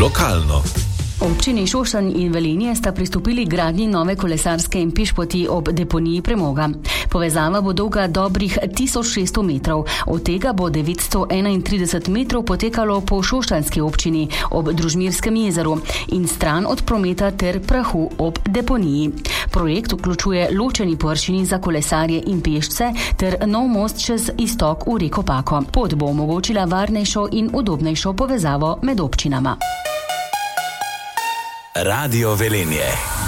lokalno. Občini Šoštanj in Velenje sta pristopili gradnji nove kolesarske in pešpoti ob deponiji premoga. Povezava bo dolga dobrih 1600 metrov, od tega bo 931 metrov potekalo po šoštanjski občini ob Družmirskem jezeru in stran od prometa ter prahu ob deponiji. Projekt vključuje ločeni površini za kolesarje in pešce ter nov most čez iztok v reko Pako. Pot bo omogočila varnejšo in udobnejšo povezavo med občinama. Radio Velenje.